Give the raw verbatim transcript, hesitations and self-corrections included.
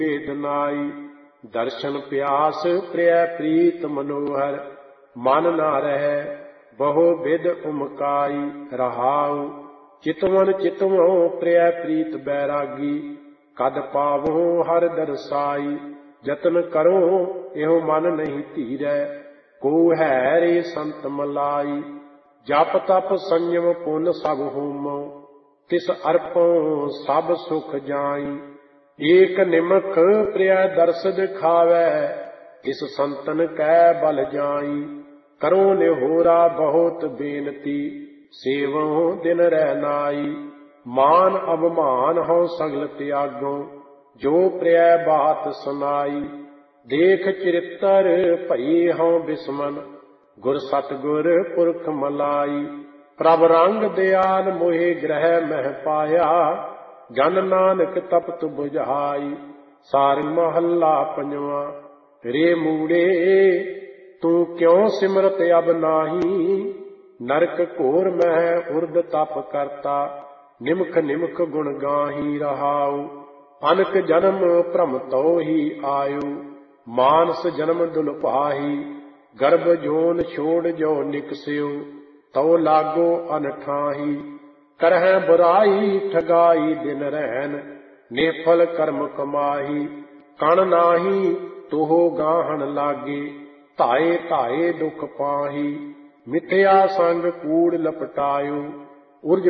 वेदनाई। दर्शन प्यास प्रिय प्रीत मनोहर, मन न रह बहु विद उमकाई। रहाऊ चितवन चितवों प्रिय प्रीत बैरागी, कद पावो हर दरसाई। जतन करो एहो मन नहीं धीरै, को है रे संत मलाई। जप तप संयम पुन सब होमो, तिस अर्पो सब सुख जाई। एक निमख प्रिय दर्श दिखावै, इस संतन कै बल जाई। करो निहोरा बहुत बेनती, सेवो दिन रह नाई। मान अवमान हो सगल त्यागो, जो प्रिय बात सुनाई। देख चरित्र भई हो बिस्मन, गुर सतगुर पुरख मलाई। प्रभ रंग दयाल मोहे ग्रह मह पाया, जन नानक तपत बुझाई। सार महला पंजवा। रे मूड़े तू क्यों सिमरत अब नाही, नरक घोर मह उर्द तप करता। निमख निमख गुण गाही रहाऊ, अनक जन्म भ्रम तो ही आयु। मानस जन्म दुलभाही, गर्भ जोन छोड़ जो निकस्यो। तो लागो अनठाही, करह बुराई ठगाई दिन रहन। निफल कर्म कमाही, कण नाही तोह गाहन लागे। धाए धाए दुख पाही, मिथ्या संग कूड़ लपटायो। उर्ज